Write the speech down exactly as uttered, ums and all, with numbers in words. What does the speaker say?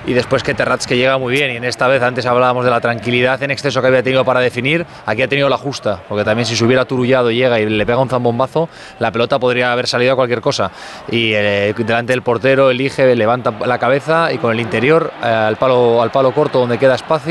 y después que Terrats que llega muy bien, y en esta vez antes hablábamos de la tranquilidad en exceso que había tenido para definir, aquí ha tenido la justa, porque también si se hubiera turullado, llega y le pega un zambombazo, la pelota podría haber salido a cualquier cosa, y eh, delante del portero elige, levanta la cabeza y con el interior eh, al palo, al palo corto donde queda espacio.